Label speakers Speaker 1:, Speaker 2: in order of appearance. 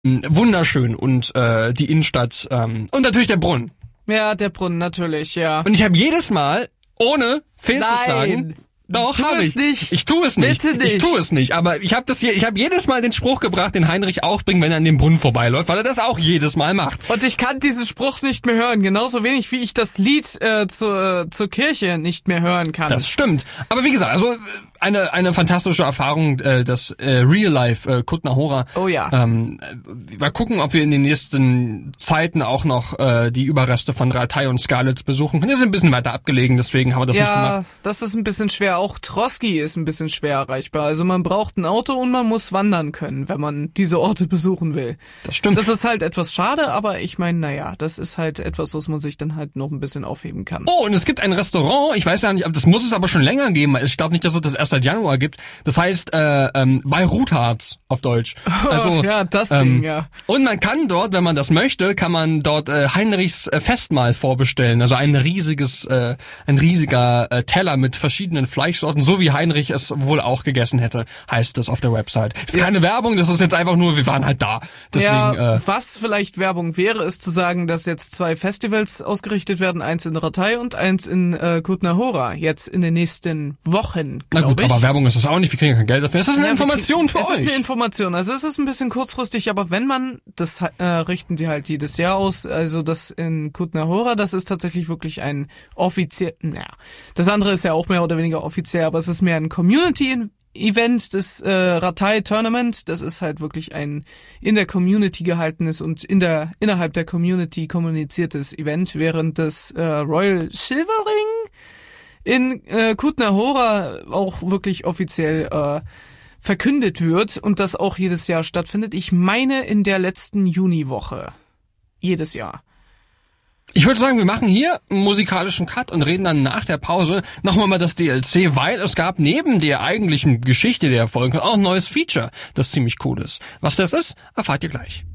Speaker 1: Wunderschön und die Innenstadt und natürlich der Brunnen.
Speaker 2: Ja, der Brunnen, natürlich, ja.
Speaker 1: Und ich habe jedes Mal, ohne fehlzuschlagen... Doch, habe ich.
Speaker 2: Nicht.
Speaker 1: Ich tue es nicht.
Speaker 2: Bitte nicht.
Speaker 1: Ich tue es nicht. Aber ich habe jedes Mal den Spruch gebracht, den Heinrich aufbringt, wenn er an dem Brunnen vorbeiläuft, weil er das auch jedes Mal macht.
Speaker 2: Und ich kann diesen Spruch nicht mehr hören. Genauso wenig, wie ich das Lied zur Kirche nicht mehr hören kann.
Speaker 1: Das stimmt. Aber wie gesagt, also eine fantastische Erfahrung, das Real Life Kutna Hora.
Speaker 2: Oh ja.
Speaker 1: Mal gucken, ob wir in den nächsten Zeiten auch noch die Überreste von Ratai und Skalitz besuchen können. Die sind ein bisschen weiter abgelegen, deswegen haben wir das nicht gemacht.
Speaker 2: Ja, das ist ein bisschen schwer. Auch Troski ist ein bisschen schwer erreichbar. Also man braucht ein Auto und man muss wandern können, wenn man diese Orte besuchen will.
Speaker 1: Das stimmt.
Speaker 2: Das ist halt etwas schade, aber ich meine, naja, das ist halt etwas, was man sich dann halt noch ein bisschen aufheben kann.
Speaker 1: Oh, und es gibt ein Restaurant, ich weiß ja nicht, das muss es aber schon länger geben. Ich glaube nicht, dass es das erst seit Januar gibt. Das heißt bei Rutharz auf Deutsch. Also,
Speaker 2: ja, das Ding, ja.
Speaker 1: Und man kann dort, wenn man das möchte, kann man dort Heinrichs Festmahl vorbestellen. Also ein riesiger Teller mit verschiedenen Fleischsorten, so wie Heinrich es wohl auch gegessen hätte, heißt es auf der Website. Ist keine Werbung, das ist jetzt einfach nur, wir waren halt da. Deswegen,
Speaker 2: ja, was vielleicht Werbung wäre, ist zu sagen, dass jetzt 2 Festivals ausgerichtet werden, eins in Ratai und eins in Kutna Hora, jetzt in den nächsten Wochen,
Speaker 1: na gut,
Speaker 2: glaube ich.
Speaker 1: aber Werbung ist das auch nicht, wir kriegen ja kein Geld dafür. Es ist eine Information für euch.
Speaker 2: Es ist eine Information, also es ist ein bisschen kurzfristig, aber wenn man, das richten die halt jedes Jahr aus, also das in Kutna Hora, das ist tatsächlich wirklich ein offiziell, das andere ist ja auch mehr oder weniger offiziell, aber es ist mehr ein Community-Event, das Ratai Tournament, das ist halt wirklich ein in der Community gehaltenes und innerhalb der Community kommuniziertes Event, während das Royal Silverring in Kutna Hora auch wirklich offiziell verkündet wird und das auch jedes Jahr stattfindet. Ich meine in der letzten Juniwoche. Jedes Jahr.
Speaker 1: Ich würde sagen, wir machen hier einen musikalischen Cut und reden dann nach der Pause nochmal über das DLC, weil es gab neben der eigentlichen Geschichte der Folge auch ein neues Feature, das ziemlich cool ist. Was das ist, erfahrt ihr gleich.